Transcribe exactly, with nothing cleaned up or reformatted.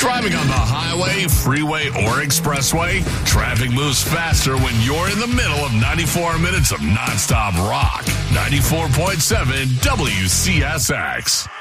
Driving on the highway, freeway, or expressway, traffic moves faster when you're in the middle of ninety-four minutes of nonstop rock. ninety-four point seven W C S X.